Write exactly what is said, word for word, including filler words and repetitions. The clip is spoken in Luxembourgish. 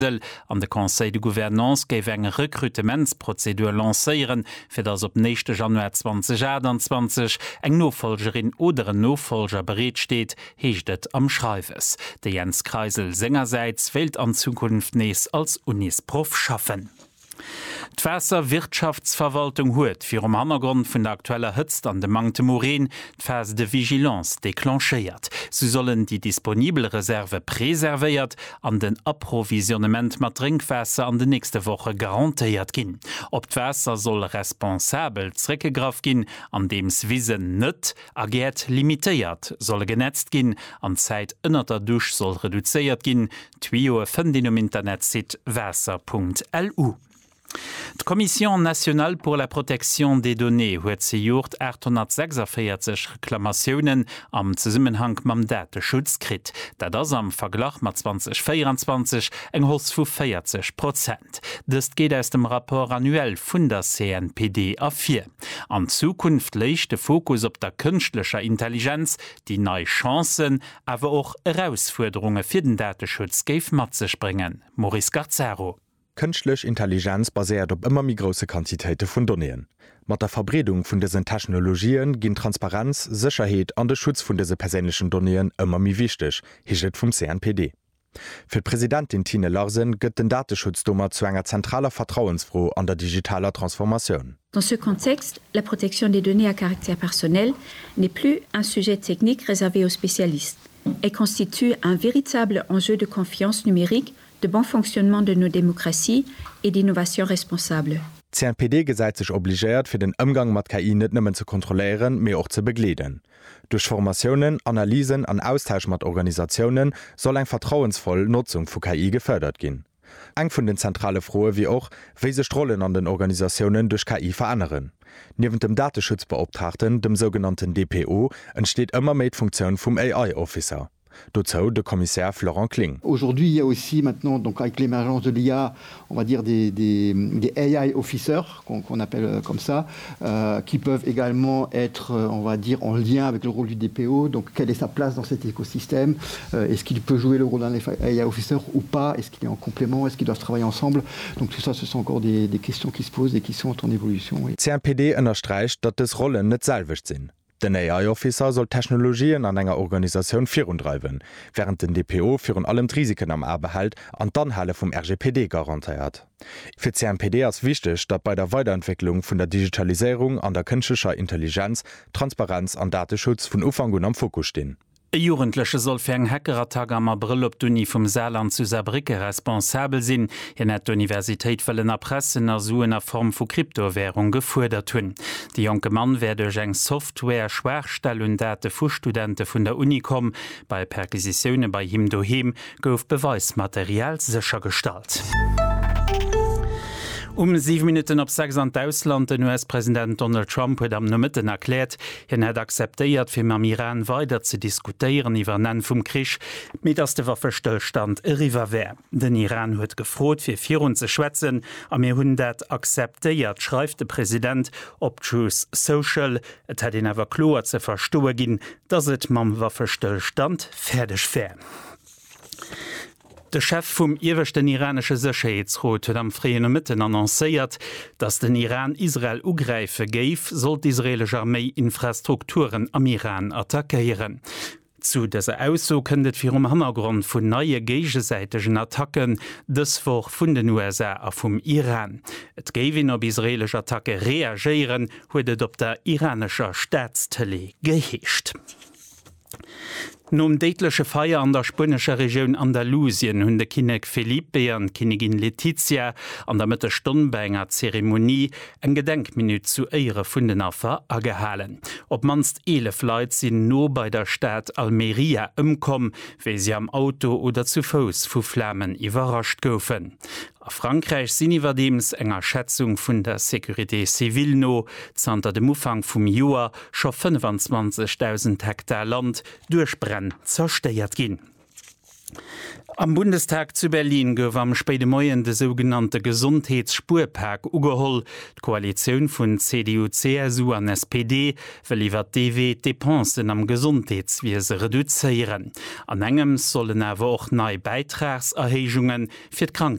An de Conseil de Gouvernance géif eng Rekrutementsprozedur lancéieren, fir dats op nächste Januar zwanzig einundzwanzig eng Nofolgerin oder en Nofolger bereet steet, heecht et am Schreiwes. De Jens Kreisel sengerseits wählt an Zukunft nees als Unisprof schaffen. D'Wässer Wirtschaftsverwaltung huet fir am Hannergrund vun der aktueller Hëtzt an de Mangte Morin d'Phase de Vigilance deklancheiert. Sie sollen die disponible Reserve preservéiert an den Approvisionement mat Trinkwässer an de nächste Woche garantiiert ginn. Op d'Wässer soll responsabel zréckegraf ginn, an dems Wiesen nett agiert limitéiert, solle genetzt ginn, an Zäit ënnerter Duch soll reduzéiert ginn, Twioe fëndin um Internetsit wässer punkt l u. Die Kommission nationale pour la protection des données huet se Jort achthundertsechsundvierzig Reklamationen am Zusammenhang mam Datenschutz krit, dat das am Verglach mat zwanzig vierundzwanzig eng Hos vu vierzig Prozent. Das geht aus dem Rapport annuell vun der C N P D a vier. An Zukunft legt de Fokus op der künstlicher Intelligenz, die neue Chancen, aber auch Herausforderungen für den Datenschutz geif mat ze springen. Maurice Garzero. Künstlich Intelligenz basiert op immer mi große Quantitäten von Données. Mit der Verbreitung von diesen Technologien gehen Transparenz, Sicherheit und der Schutz von diesen persönlichen Données immer mi wichtig, hiet vom C N P D. Für Präsidentin Tine Larsen gëtt den Datenschutzdommer zu einer zentraler Vertrauensfroh an der digitaler Transformation. Dans ce contexte, la protection des données à caractère personnel n'est plus un sujet technique réservé aux spécialistes. Elle constitue un véritable enjeu de confiance numérique, de bon fonctionnement de nos démocraties et d'innovation responsable. C N P D geseit sich obligiert, für den Umgang mit K I nicht nur zu kontrollieren, mehr auch zu begleiten. Durch Formationen, Analysen und Austausch mit Organisationen soll eine vertrauensvolle Nutzung von K I gefördert gehen. Eng von den zentralen Fragen wie auch, wie sich Rollen an den Organisationen durch K I verändern. Neben dem Datenschutzbeauftragten, dem sogenannten D P O, entsteht immer mehr die Funktion vom A I-Officer. Dazu le commissaire Florent Kling. Aujourd'hui, il y a aussi maintenant, donc avec l'émergence de l'I A, on va dire des, des, des A I officers, qu'on qu'on appelle comme ça, euh, qui peuvent également être, on va dire, en lien avec le rôle du D P O. Donc, quelle est sa place dans cet écosystème? euh, Est-ce qu'il peut jouer le rôle d'un A I officer ou pas? Est-ce qu'il est en complément? Est-ce qu'ils doivent travailler ensemble? Donc, tout ça, ce sont encore des, des questions qui se posent et qui sont en évolution. Oui. C N P D unterstreicht, dass das Rollen nicht selbisch sind. Den A I-Officer soll Technologien an enger Organisation virundreiben, während den D P O führen allem Risiken am Erbehalt an Danhalle vom R G P D garantiert. Für C N P D ist wichtig, dass bei der Weiterentwicklung von der Digitalisierung an der künstlicher Intelligenz, Transparenz und Datenschutz von Anfang an am Fokus stehen. E Jugendliche soll fir eng Hackerattag am April op d'Uni vum Saarland zu Saarbrücke responsabel sinn, hi net d'Universitéit wëllen erpressen a suener Form vu Kryptowährung gefuerdert hunn. Die jonke Mann wär duch eng Software Schwachstell und Date vu Studenten vun der Uni kom, bei Perquisitionune bei him doheem gouf Beweismaterial secher stalt. Um sieben Minuten op sechs an Ausland den U S-Präsident Donald Trump huet am Nomitten erklärt, hin het akzeptéiert fir am Iran weiter ze diskutieren iwwer nen vum Krich, mit ass de Waffestillstand riwer wär. Den Iran huet gefrot fir virun ze schwätzen, a mir hunn dat akzeptéiert, schreift de Präsident op Truth Social, et hat den awer klo ze verstoe ginn, dats et mam Waffestillstand fertigch wär. Der Chef vom iwwerchten iranische Sicherheitsrat huet am freien Mitten annoncéiert, dass den Iran Israel ugreife geif, soll die israelische Armee Infrastrukturen am Iran attackieren. Zu dieser Aussage kënnet fir um Hintergrund vun neue gegenseitigen Attacken deswoch vun den U S A a vum Iran. Et géwin op israelische Attacke reagieren, huet et op der iranischer Staatstele geheescht. Nom deitleche Feier an der spanischer Region Andalusien hunn de Kinek Felipe an Kinigin Letizia an der Mitte Stundenbenger Zeremonie eng Gedenkminut zu Ehre vun den Affer agehalen. Ob manst elef Leiit sinn no bei der Stadt Almeria ëmkom, wéi sie am Auto oder zu Fuß vu Flammen iwwerrascht goufen. A Frankreich sinn iwwerdeems enger Schätzung vun der Sécurité Civile no zanter dem Ufang vum Joer scho fünfundzwanzigtausend Hektar Land durchbrenn zersteiert ginn. Am Bundestag zu Berlin gouf am späte Moien de sogenannte Gesundheitsspurpark ugeholl. Die Koalition vun C D U C S U an S P D will iwwer D W Depensen am Gesundheitswiese reduzieren. An engem sollen awer och nei Beitragserhechungen fir d